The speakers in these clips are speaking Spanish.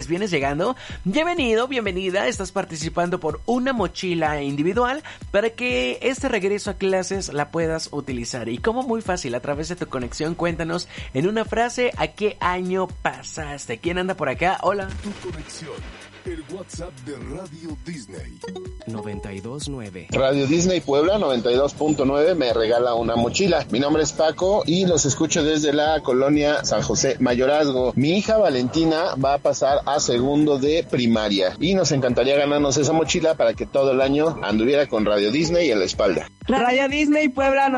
vienes llegando, bienvenido, bienvenida, estás participando por una mochila individual para que este regreso a clases la puedas utilizar. Y como muy fácil, a través de tu conexión, cuéntanos en una frase a qué año pasaste. ¿Quién anda por acá? Hola. Tu conexión. El WhatsApp de Radio Disney 92.9. Radio Disney Puebla 92.9 me regala una mochila. Mi nombre es Paco y los escucho desde la colonia San José Mayorazgo. Mi hija Valentina va a pasar a segundo de primaria y nos encantaría ganarnos esa mochila para que todo el año anduviera con Radio Disney en la espalda. Radio Disney Puebla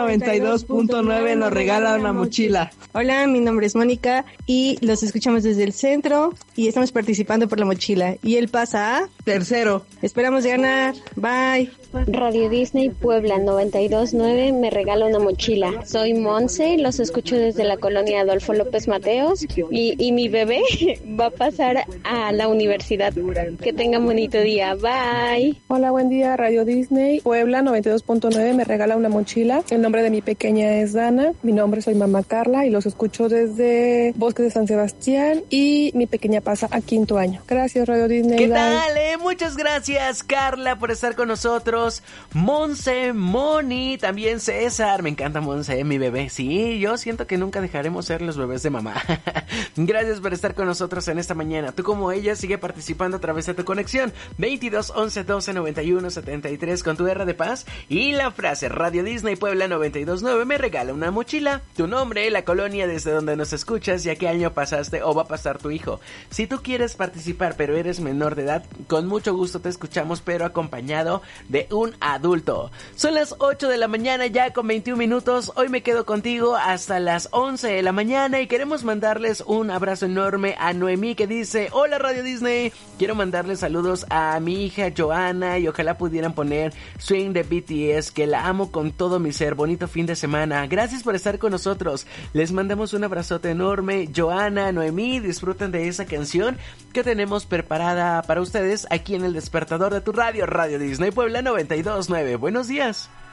92.9 nos regala una mochila. Hola, mi nombre es Mónica y los escuchamos desde el centro y estamos participando por la mochila. Y él pasa a tercero. Esperamos ganar. Bye. Radio Disney Puebla 92.9 me regala una mochila. Soy Monse, los escucho desde la colonia Adolfo López Mateos y mi bebé va a pasar a la universidad. Que tengan bonito día. Bye. Hola, buen día. Radio Disney Puebla 92.9 me regala una mochila. El nombre de mi pequeña es Dana. Mi nombre soy Mamá Carla y los escucho desde Bosque de San Sebastián y mi pequeña pasa a quinto año. Gracias, Radio Disney. ¿Qué tal? Muchas gracias, Carla, por estar con nosotros. Monse, Moni, también César. Me encanta Monse, mi bebé. Sí, yo siento que nunca dejaremos ser los bebés de mamá. Gracias por estar con nosotros en esta mañana. Tú como ella, sigue participando a través de tu conexión 22 11 12 91 73 con tu R de paz y la frase Radio Disney Puebla 92.9 me regala una mochila. Tu nombre, la colonia desde donde nos escuchas y a qué año pasaste o va a pasar tu hijo. Si tú quieres participar pero eres menor de edad, con mucho gusto te escuchamos, pero acompañado de un adulto. Son las 8 de la mañana ya con 21 minutos. Hoy me quedo contigo hasta las 11 de la mañana y queremos mandarles un abrazo enorme a Noemí que dice: hola Radio Disney, quiero mandarles saludos a mi hija Joana y ojalá pudieran poner Swing de BTS, que la amo con todo mi ser. Bonito fin de semana. Gracias por estar con nosotros. Les mandamos un abrazote enorme. Joana, Noemí, disfruten de esa canción que tenemos preparada para ustedes aquí en el despertador de tu radio, Radio Disney Puebla 92.9. Buenos días.